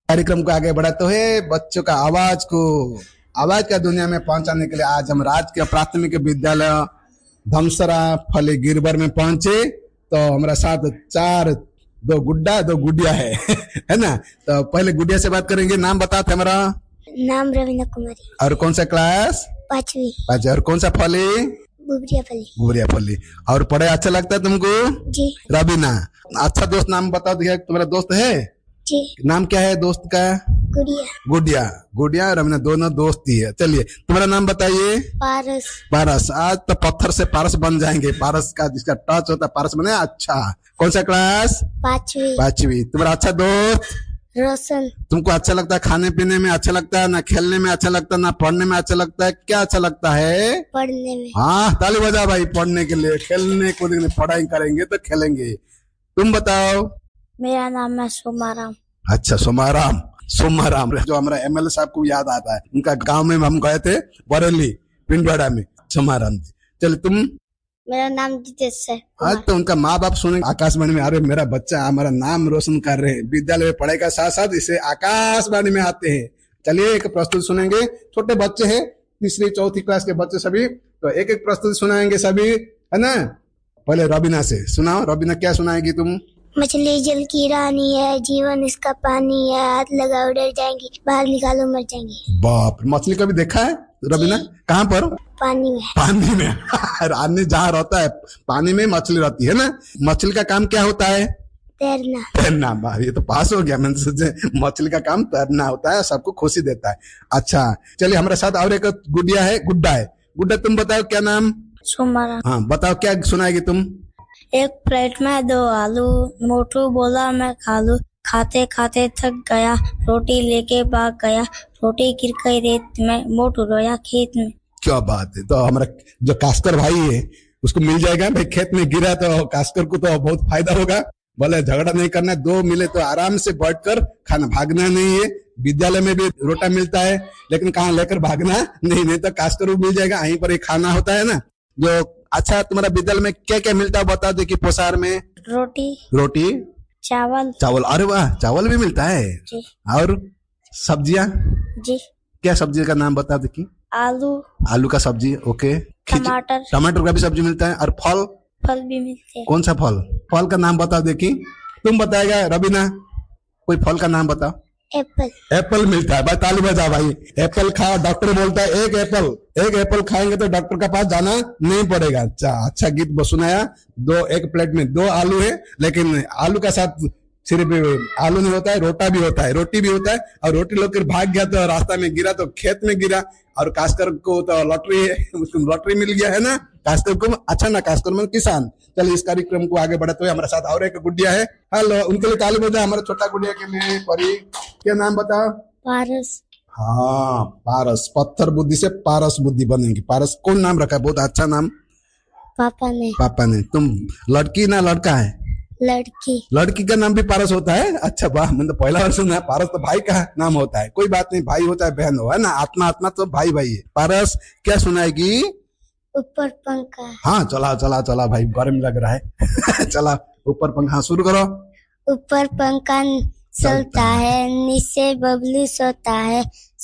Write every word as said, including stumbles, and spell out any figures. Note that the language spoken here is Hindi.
कार्यक्रम को आगे बढ़ाते हुए बच्चों का आवाज को आवाज का दुनिया में पहुंचाने के लिए आज हम राजकीय प्राथमिक विद्यालय धमसरा फली गिरबर में पहुंचे। तो हमारा साथ चार दो गुड्डा दो गुडिया है है ना। तो पहले गुडिया से बात करेंगे। नाम बताते हमारा। नाम रवीना कुमारी। और कौन सा क्लास? पांचवी। पांचवी। और कौन सा फली? गुबरिया फली। गुबरिया फली। और पढ़ाई अच्छा लगता है तुमको? जी। रवीना, अच्छा दोस्त नाम बताओ। देखिए तुम्हारा दोस्त है? जी। नाम क्या है दोस्त का? गुड़िया। गुड़िया। गुड़िया और रवीना दोनों दोस्त ही है। चलिए तुम्हारा नाम बताइए। पारस। पारस। आज तो पत्थर से पारस बन जाएंगे। पारस का जिसका टच होता है पारस बने। अच्छा, कौन सा क्लास? पांचवी। पांचवी। तुम्हारा अच्छा दोस्त? रोशन। तुमको अच्छा लगता है खाने पीने में अच्छा लगता है ना, खेलने में अच्छा लगता है ना, पढ़ने में अच्छा लगता है? क्या अच्छा लगता है? पढ़ने में। हाँ, ताली बजा भाई। पढ़ने के लिए, खेलने कूदने के लिए, पढ़ाई करेंगे तो खेलेंगे। तुम बताओ। मेरा नाम है सोमाराम। अच्छा, सोमाराम। सोमाराम जो हमारा एमएलए साहब को याद आता है, उनका गांव में हम गए थे बरेली पिंडवाड़ा में। सोमाराम जी। चलो तुम। मेरा नाम जितेश है। आज तो उनका माँ बाप सुने आकाशवाणी में, अरे मेरा बच्चा हमारा नाम रोशन कर रहे हैं, विद्यालय में पढ़ाई का साथ साथ इसे आकाशवाणी में आते हैं। चलिए एक प्रस्तुति सुनेंगे। छोटे बच्चे हैं, तीसरी चौथी क्लास के बच्चे सभी, तो एक एक प्रस्तुति सुनाएंगे सभी, है ना। पहले रवीना से सुनाओ। रवीना क्या सुनाएगी तुम? मछली जल की रानी है, जीवन इसका पानी है, हाथ लगाओ डर जाएंगी, बाहर निकालो मर जाएंगी। बाप, मछली कभी देखा है रवीना? कहाँ पर? पानी में। पानी में। रानी जहाँ रहता है पानी में मछली रहती है ना। मछली का काम क्या होता है? तैरना। तैरना। बाहर ये तो पास हो गया। मैंने सोचे मछली का काम तैरना होता है, सबको खुशी देता है। अच्छा चलिए, हमारे साथ और एक गुडिया है, गुड्डा है। गुड्डा तुम बताओ क्या नाम? सोमाराम। हाँ बताओ क्या सुनाएगी तुम? एक प्लेट में दो आलू, मोटू बोला मैं खा लूं, खाते खाते थक गया, रोटी लेके भाग गया, रोटी गिर गई रेत में, मोटू रोया खेत में। क्या बात है। तो हमारा जो कास्कर भाई है उसको मिल जाएगा भाई। खेत में गिरा तो कास्कर को तो बहुत फायदा होगा। बोले झगड़ा नहीं करना, दो मिले तो आराम से बैठकर खाना, भागना नहीं है। विद्यालय में भी रोटा मिलता है, लेकिन कहाँ लेकर भागना नहीं, नहीं तो कास्कर को मिल जाएगा। यहीं पर ही खाना होता है ना जो। अच्छा, तुम्हारा विद्यालय में क्या क्या मिलता है बता दो। कि पोसार में रोटी। रोटी। चावल। चावल। अरे वाह, चावल भी मिलता है जी। और सब्जियां? जी। क्या सब्जी का नाम बता दो। कि आलू। आलू का सब्जी, ओके। टमाटर। टमाटर का भी सब्जी मिलता है। और फल? फल भी मिलते हैं। कौन सा फल? फल का नाम बता देखी। तुम बताएगा रवीना, कोई फल का नाम बताओ। एप्पल। एप्पल मिलता है भाई। ताली बजा भाई। एप्पल खाओ, डॉक्टर बोलता है एक एप्पल एक एप्पल खाएंगे तो डॉक्टर के पास जाना नहीं पड़ेगा। अच्छा अच्छा गीत सुनाया। दो एक प्लेट में दो आलू है, लेकिन आलू का साथ सिर्फ आलू नहीं होता है, रोटा भी होता है, रोटी भी होता है। और रोटी लेकर भाग गया तो रास्ता में गिरा तो खेत में गिरा। और कास्कर को तो लॉटरी उसको लॉटरी मिल गया है ना। कास्कर को अच्छा ना, कास्कर में किसान। चलिए इस कार्यक्रम को आगे बढ़ाते हुए हमारे साथ और एक गुडिया है। हेलो, उनके लिए ताली बजा। हमारे छोटा गुडिया के लिए। परी, क्या नाम बताओ? पारस। हाँ पारस। पत्थर बुद्धि से पारस बुद्धि बनेगी। पारस कौन नाम रखा है? बहुत अच्छा नाम। पापा ने। पापा ने। तुम लड़की ना लड़का है? लड़की। लड़की का नाम भी पारस होता है? अच्छा वाह, मैंने तो पहला बार सुना है। पारस तो भाई का नाम होता है। कोई बात नहीं, भाई होता है बहन हो, है ना। आत्मा आत्मा तो भाई भाई है। पारस क्या सुनाएगी? ऊपर पंखा। हाँ चला चला चला भाई, गर्म लग रहा है। चला ऊपर पंखा शुरू करो। ऊपर पंखा चलता है, नीचे बबलू सोता है,